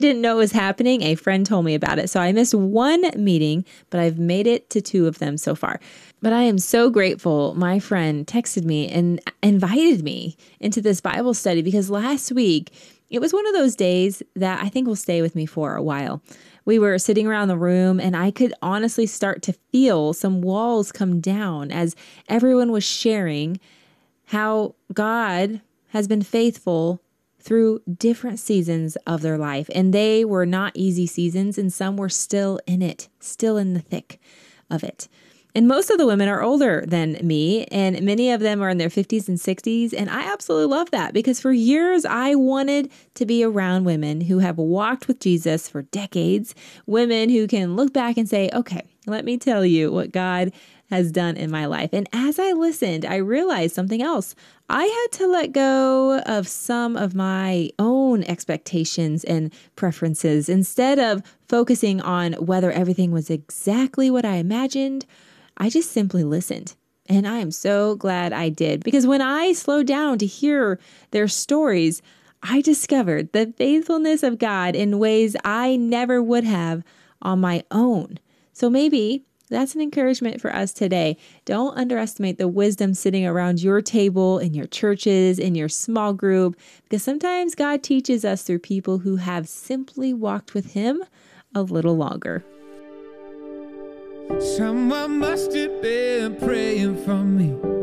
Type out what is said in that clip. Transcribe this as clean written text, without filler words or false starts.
didn't know it was happening. A friend told me about it. So I missed one meeting, but I've made it to two of them so far. But I am so grateful. My friend texted me and invited me into this Bible study because last week it was one of those days that I think will stay with me for a while. We were sitting around the room and I could honestly start to feel some walls come down as everyone was sharing how God has been faithful through different seasons of their life. And they were not easy seasons, and some were still in it, still in the thick of it. And most of the women are older than me, and many of them are in their 50s and 60s. And I absolutely love that because for years I wanted to be around women who have walked with Jesus for decades, women who can look back and say, okay, let me tell you what God has done in my life. And as I listened, I realized something else. I had to let go of some of my own expectations and preferences instead of focusing on whether everything was exactly what I imagined. I just simply listened. And I am so glad I did because when I slowed down to hear their stories, I discovered the faithfulness of God in ways I never would have on my own. So maybe that's an encouragement for us today. Don't underestimate the wisdom sitting around your table, in your churches, in your small group, because sometimes God teaches us through people who have simply walked with Him a little longer. Someone must have been praying for me.